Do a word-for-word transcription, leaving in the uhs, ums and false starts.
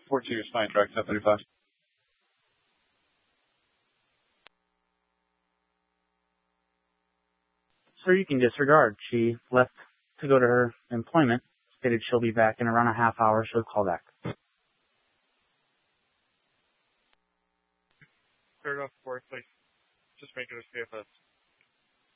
four two is fine, track seven thirty-five. Sir, you can disregard. She left to go to her employment. Stated she'll be back in around a half hour. She'll call back. Third off fourth, please. Just make it a C F S.